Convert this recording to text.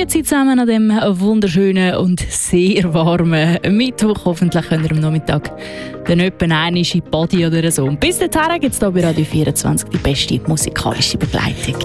Grüezi zusammen an diesem wunderschönen und sehr warmen Mittwoch. Hoffentlich könnt ihr am Nachmittag dann etwa einmal in die Body oder so. Und bis dahin gibt es hier bei Radio 24 die beste musikalische Begleitung.